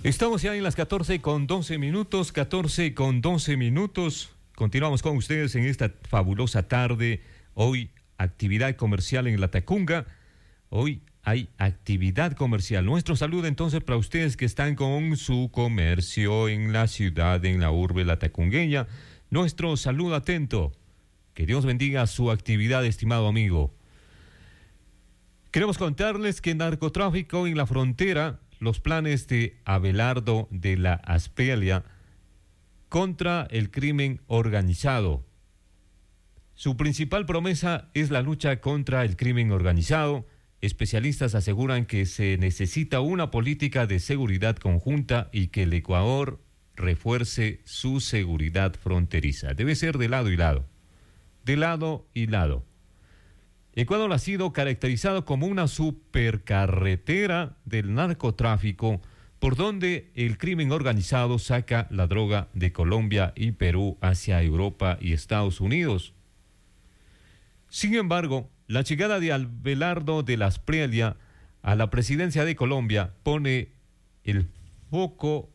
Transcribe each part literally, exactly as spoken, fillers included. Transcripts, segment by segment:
Estamos ya en las catorce con doce minutos, catorce con doce minutos. Continuamos con ustedes en esta fabulosa tarde. Hoy, actividad comercial en Latacunga. Hoy hay actividad comercial. Nuestro saludo entonces para ustedes que están con su comercio en la ciudad, en la urbe latacungueña. Nuestro saludo atento. Que Dios bendiga su actividad, estimado amigo. Queremos contarles que narcotráfico en la frontera, los planes de Abelardo de la Aspelia contra el crimen organizado. Su principal promesa es la lucha contra el crimen organizado. Especialistas aseguran que se necesita una política de seguridad conjunta y que el Ecuador refuerce su seguridad fronteriza. Debe ser de lado y lado. De lado y lado. Ecuador ha sido caracterizado como una supercarretera del narcotráfico por donde el crimen organizado saca la droga de Colombia y Perú hacia Europa y Estados Unidos. Sin embargo, la llegada de Abelardo de la Aspelia a la presidencia de Colombia pone el foco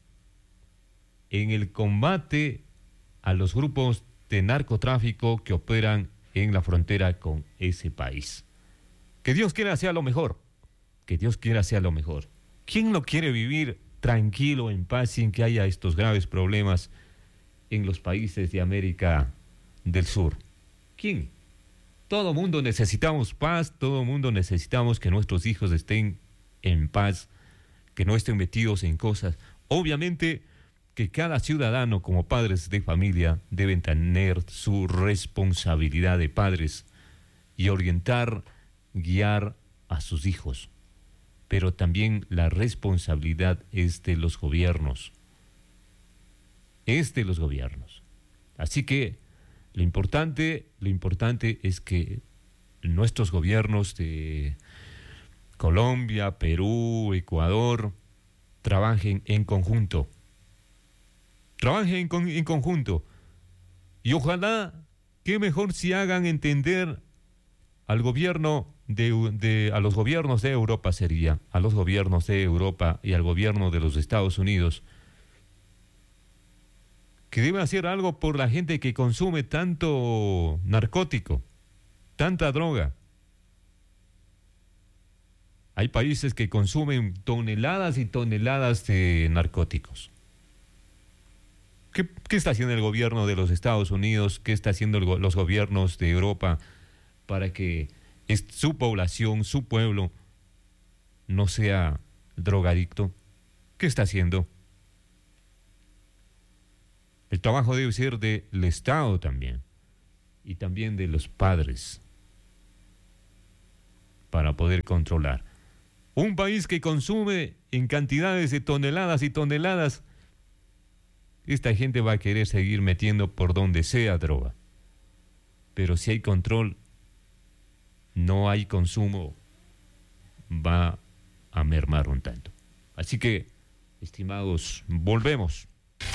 en el combate a los grupos de narcotráfico que operan en la frontera con ese país. Que Dios quiera sea lo mejor. Que Dios quiera sea lo mejor. ¿Quién no quiere vivir tranquilo, en paz, sin que haya estos graves problemas en los países de América del Sur? ¿Quién? Todo mundo necesitamos paz, todo mundo necesitamos que nuestros hijos estén en paz, que no estén metidos en cosas. Obviamente que cada ciudadano como padres de familia deben tener su responsabilidad de padres y orientar, guiar a sus hijos. Pero también la responsabilidad es de los gobiernos. Es de los gobiernos. Así que lo importante, lo importante es que nuestros gobiernos de Colombia, Perú, Ecuador, trabajen en conjunto. Trabajen con, en conjunto. Y ojalá que mejor si hagan entender al gobierno de, de a los gobiernos de Europa sería, a los gobiernos de Europa y al gobierno de los Estados Unidos, que deben hacer algo por la gente que consume tanto narcótico, tanta droga. Hay países que consumen toneladas y toneladas de narcóticos. ¿Qué, ¿Qué está haciendo el gobierno de los Estados Unidos? ¿Qué está haciendo el, los gobiernos de Europa para que es, su población, su pueblo, no sea drogadicto? ¿Qué está haciendo? El trabajo debe ser del Estado también, y también de los padres, para poder controlar. Un país que consume en cantidades de toneladas y toneladas, esta gente va a querer seguir metiendo por donde sea droga. Pero si hay control, no hay consumo, va a mermar un tanto. Así que, estimados, volvemos.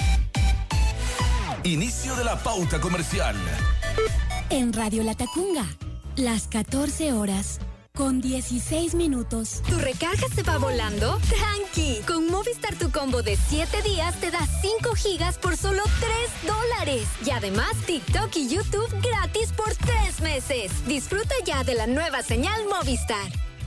Inicio de la pauta comercial. En Radio Latacunga, las catorce horas con dieciséis minutos. ¿Tu recarga se va volando? ¡Tranqui! Con Movistar tu combo de siete días te da cinco gigas por solo tres dólares. Y además TikTok y YouTube gratis por tres meses. Disfruta ya de la nueva señal Movistar.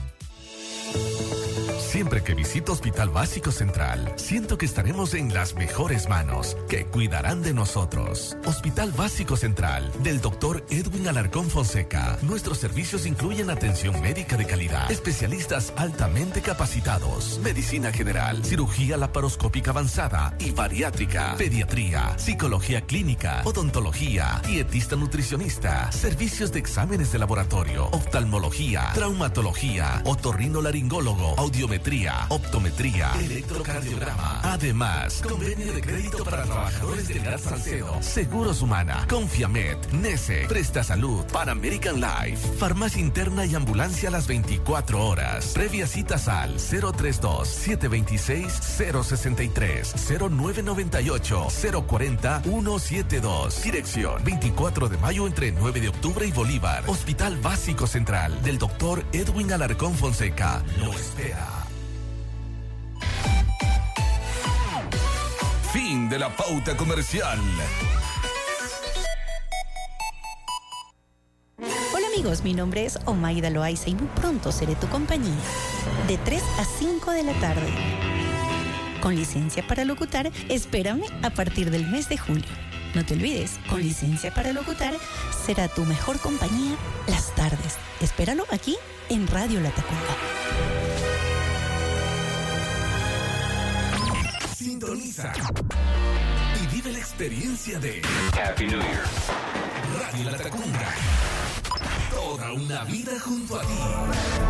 Siempre que visito Hospital Básico Central, siento que estaremos en las mejores manos, que cuidarán de nosotros. Hospital Básico Central, del doctor Edwin Alarcón Fonseca. Nuestros servicios incluyen atención médica de calidad, especialistas altamente capacitados, medicina general, cirugía laparoscópica avanzada y bariátrica, pediatría, psicología clínica, odontología, dietista nutricionista, servicios de exámenes de laboratorio, oftalmología, traumatología, otorrinolaringólogo, audiometría, optometría, electrocardiograma. Además, convenio de crédito para trabajadores del Gas Salcedo, Seguros Humana, Confiamed, Nese, Presta Salud, Pan American Life, Farmacia Interna y Ambulancia a las veinticuatro horas. Previa citas al cero treinta y dos, setecientos veintiséis, cero sesenta y tres, cero nueve noventa y ocho, cero cuarenta, ciento setenta y dos. Dirección veinticuatro de mayo entre nueve de octubre y Bolívar. Hospital Básico Central del doctor Edwin Alarcón Fonseca. Lo espera. de la pauta comercial. Hola amigos, mi nombre es Omaida Loaiza y muy pronto seré tu compañía. De tres a cinco de la tarde. Con licencia para locutar, espérame a partir del mes de julio. No te olvides, con licencia para locutar, será tu mejor compañía las tardes. Espéralo aquí en Radio La Tacunga. Sintoniza y vive la experiencia de Happy New Year. Radio La Tacunga. Toda una vida junto a ti.